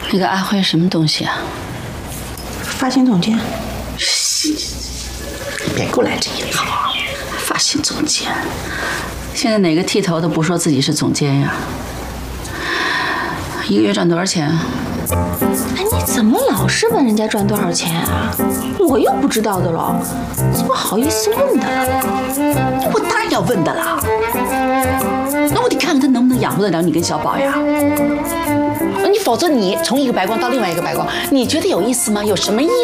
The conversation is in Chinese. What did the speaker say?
那个阿辉什么东西啊？ 发型总监。别给我来这一套！ 发型总监，现在哪个剃头的不说自己是总监呀？一个月赚多少钱啊？ 哎，你怎么老是问人家赚多少钱啊？我又不知道的了，怎么好意思问的？ 我当然要问的啦。那我得看看他能不能养活得了你跟小宝呀。你否则你从一个白光到另外一个白光，你觉得有意思吗？有什么意思？